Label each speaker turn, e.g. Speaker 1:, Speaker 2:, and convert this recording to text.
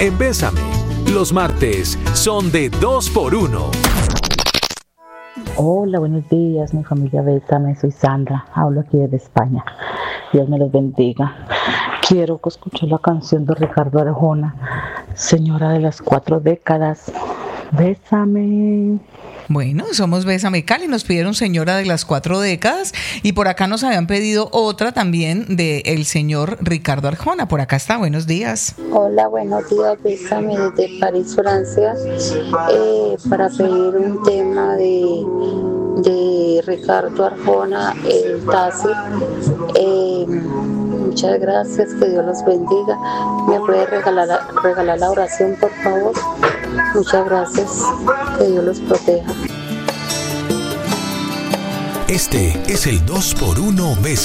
Speaker 1: en Bésame. Los martes son de 2x1.
Speaker 2: Hola, buenos días, mi familia Bésame, soy Sandra, hablo aquí desde España. Dios me los bendiga. Quiero que escuche la canción de Ricardo Arjona, Señora de las 4 décadas. Bésame.
Speaker 3: Bueno, somos Bésame Cali, nos pidieron Señora de las 4 décadas y por acá nos habían pedido otra también del señor Ricardo Arjona. Por acá está, buenos días.
Speaker 4: Hola, buenos días, Bésame desde París, Francia, para pedir un tema de Ricardo Arjona, el Tácir. Muchas gracias, que Dios los bendiga. ¿Me puede regalar la oración, por favor? Muchas gracias, que Dios los proteja.
Speaker 1: Este es el 2x1 Bésame.